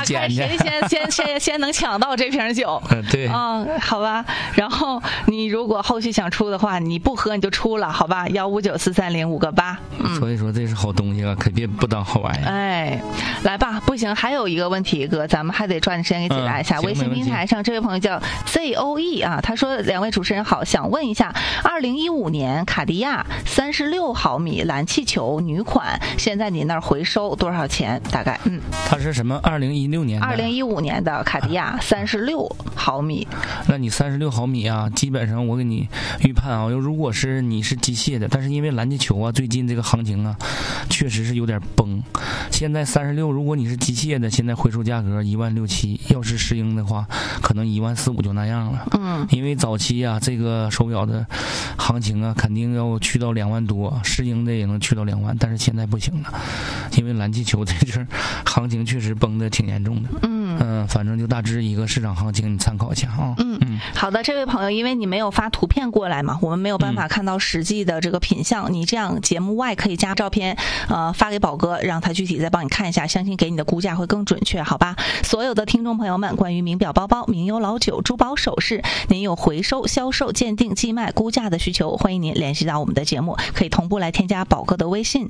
看谁先能抢到这瓶酒。 对好吧。然后你如果后续想出的话，你不喝你就出了，好吧？1594305个8。 所以说这是好东西啊，可别不当好玩意。 哎，来吧，不行，还有一个问题，哥，咱们还得抓紧时间给解答一下。微信平台上这位朋友叫 ZOE 啊，他说：“2位主持人好，想问一下，2015年卡地亚36毫米蓝气球女款，现在你那儿回收多少钱？大概？” 它是什么？2016年的 ？2015年的卡地亚36毫米。 那你36毫米啊，基本上我给你预判啊，如果是你是机械的，但是因为蓝气球啊，最近这个行情啊，确实是有点崩。现在36，如果你是机械的，现在回收价格16700，要是石英的话，可能14500就那样了。因为早期啊，这个手表的行情啊，肯定要去到2万多，石英的也能去到2万，但是现在不行了，因为蓝气球这阵行情确实崩的挺严重的。反正就大致一个市场行情，你参考一下啊。 好的，这位朋友，因为你没有发图片过来嘛，我们没有办法看到实际的这个品相。你这样节目外可以加照片，发给宝哥，让他具体再帮你看一下，相信给你的估价会更准确，好吧？所有的听众朋友们，关于名表包包、名优老酒、珠宝首饰，您有回收、销售、鉴定、寄卖、估价的需求，欢迎您联系到我们的节目，可以同步来添加宝哥的微信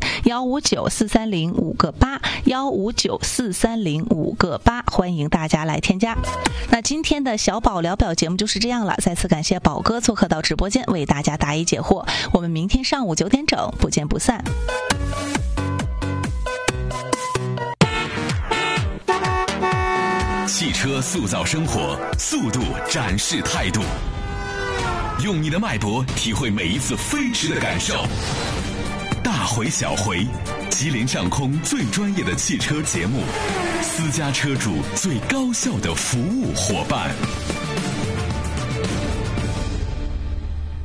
1594305个8，1594305个8，欢迎大家来添加。那今天的小宝聊表节目就是这样了，再次感谢宝哥做客到直播间为大家答疑解惑，我们明天上午9点整不见不散。 汽车塑造生活，速度展示态度，用你的脉搏体会每一次飞驰的感受。大回小回，吉林上空最专业的汽车节目，私家车主最高效的服务伙伴。